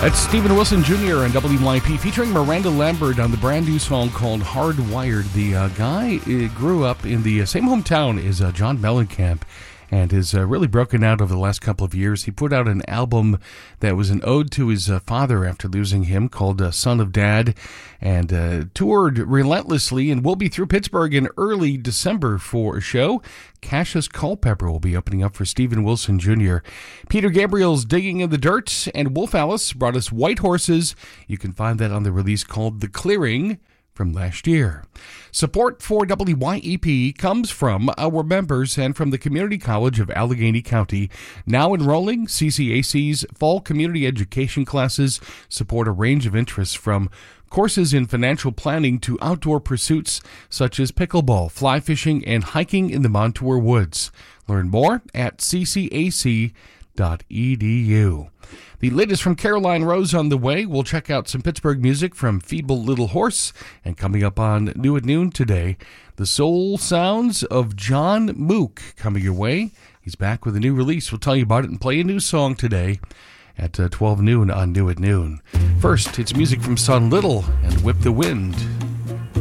That's Stephen Wilson Jr. and WYP featuring Miranda Lambert on the brand new song called Hardwired. The guy grew up in the same hometown as John Mellencamp and has really broken out over the last couple of years. He put out an album that was an ode to his father after losing him called Son of Dad, and toured relentlessly and will be through Pittsburgh in early December for a show. Cassius Culpepper will be opening up for Stephen Wilson Jr. Peter Gabriel's Digging in the Dirt, and Wolf Alice brought us White Horses. You can find that on the release called The Clearing from last year. Support for WYEP comes from our members and from the Community College of Allegheny County. Now enrolling, CCAC's fall community education classes support a range of interests from courses in financial planning to outdoor pursuits such as pickleball, fly fishing, and hiking in the Montour Woods. Learn more at ccac.edu. The latest from Caroline Rose on the way. We'll check out some Pittsburgh music from Feeble Little Horse. And coming up on New at Noon today, the soul sounds of John Mook coming your way. He's back with a new release. We'll tell you about it and play a new song today at 12 noon on New at Noon. First, it's music from Son Little and Whip the Wind.